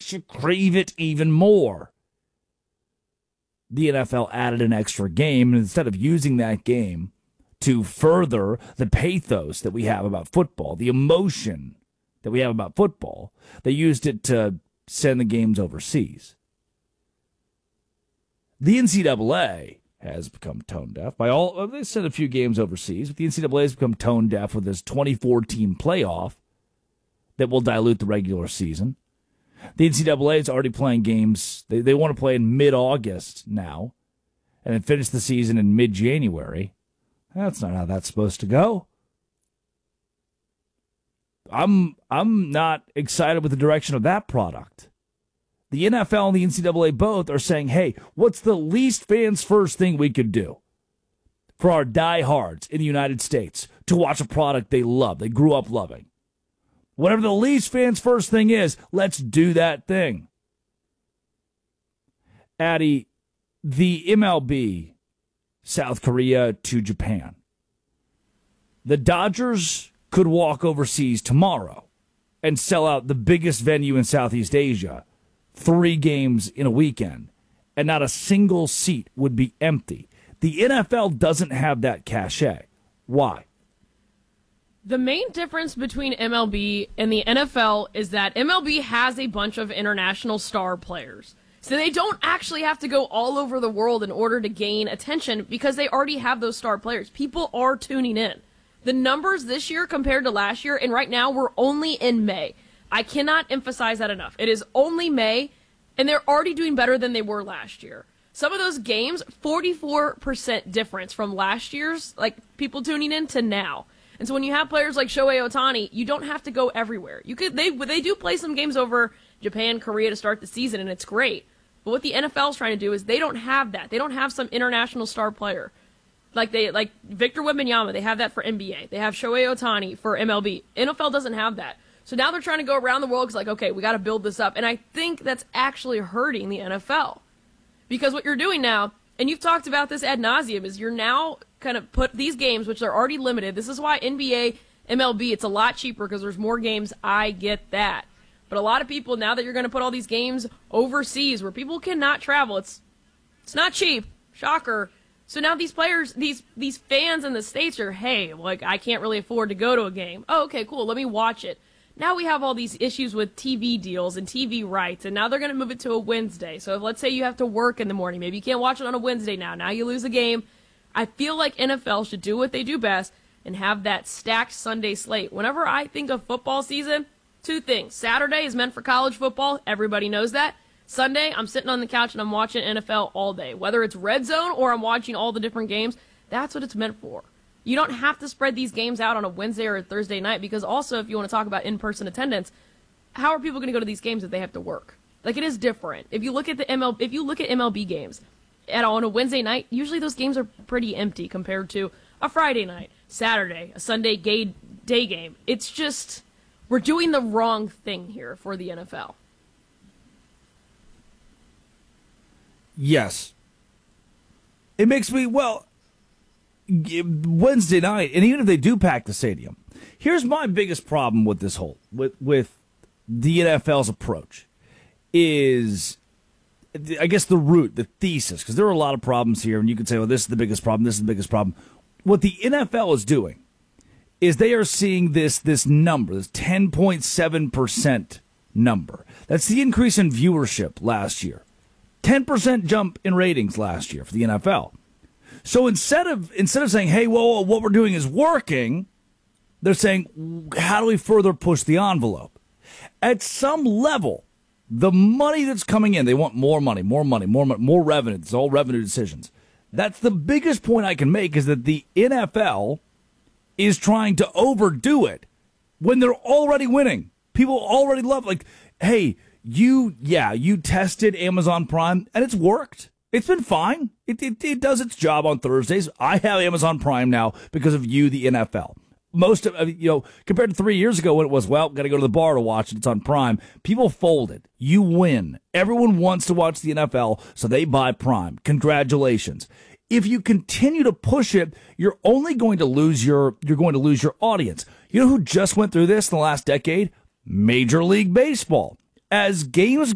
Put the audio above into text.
makes you crave it even more. The NFL added an extra game, and instead of using that game to further the pathos that we have about football, the emotion that we have about football, they used it to send the games overseas. The NCAA has become tone deaf. They sent a few games overseas, but the NCAA has become tone deaf with this 24-team playoff that will dilute the regular season. The NCAA is already playing games. They want to play in mid-August now and then finish the season in mid-January. That's not how that's supposed to go. I'm not excited with the direction of that product. The NFL and the NCAA both are saying, hey, what's the least fans first thing we could do for our diehards in the United States to watch a product they love, they grew up loving? Whatever the least fans first thing is, let's do that thing. Addie, the MLB, South Korea to Japan. The Dodgers could walk overseas tomorrow and sell out the biggest venue in Southeast Asia, 3 games in a weekend, and not a single seat would be empty. The NFL doesn't have that cachet. Why? The main difference between MLB and the NFL is that MLB has a bunch of international star players. So they don't actually have to go all over the world in order to gain attention because they already have those star players. People are tuning in. The numbers this year compared to last year, and right now we're only in May. I cannot emphasize that enough. It is only May, and they're already doing better than they were last year. Some of those games, 44% difference from last year's, like people tuning in to now. And so when you have players like Shohei Ohtani, you don't have to go everywhere. They do play some games over Japan, Korea to start the season, and it's great. But what the NFL is trying to do is they don't have that. They don't have some international star player. Like Victor Wembanyama, they have that for NBA. They have Shohei Ohtani for MLB. NFL doesn't have that. So now they're trying to go around the world because, like, okay, we got to build this up. And I think that's actually hurting the NFL. Because what you're doing now, and you've talked about this ad nauseum, is you're now kind of put these games, which are already limited. This is why NBA, MLB, it's a lot cheaper because there's more games. I get that. But a lot of people, now that you're going to put all these games overseas where people cannot travel, it's not cheap. Shocker. So now these players, these fans in the States are, hey, like, I can't really afford to go to a game. Oh, okay, cool. Let me watch it. Now we have all these issues with TV deals and TV rights, and now they're going to move it to a Wednesday. So if, let's say you have to work in the morning, maybe you can't watch it on a Wednesday now. Now you lose a game. I feel like NFL should do what they do best and have that stacked Sunday slate. Whenever I think of football season, 2 things. Saturday is meant for college football. Everybody knows that. Sunday, I'm sitting on the couch and I'm watching NFL all day. Whether it's Red Zone or I'm watching all the different games, that's what it's meant for. You don't have to spread these games out on a Wednesday or a Thursday night because also if you want to talk about in-person attendance, how are people going to go to these games if they have to work? Like, it is different. If you look at MLB games on a Wednesday night, usually those games are pretty empty compared to a Friday night, Saturday, a Sunday day game. It's just, we're doing the wrong thing here for the NFL. Yes. It makes me, Wednesday night, and even if they do pack the stadium, here's my biggest problem with this whole, with the NFL's approach, is, I guess, the thesis, because there are a lot of problems here, and you could say, well, this is the biggest problem, this is the biggest problem. What the NFL is doing is they are seeing this number, this 10.7% number. That's the increase in viewership last year. 10% jump in ratings last year for the NFL. So instead of saying, hey, well, what we're doing is working, they're saying, how do we further push the envelope? At some level, the money that's coming in, they want more money, more revenue. It's all revenue decisions. That's the biggest point I can make, is that the NFL is trying to overdo it when they're already winning. People already love, like, hey, you tested Amazon Prime, and it's worked. It's been fine. It does its job on Thursdays. I have Amazon Prime now because of you, the NFL. Most of, compared to 3 years ago when it was, got to go to the bar to watch it. It's on Prime. People folded. You win. Everyone wants to watch the NFL, so they buy Prime. Congratulations. If you continue to push it, you're only going to lose your audience. You know who just went through this in the last decade? Major League Baseball. As games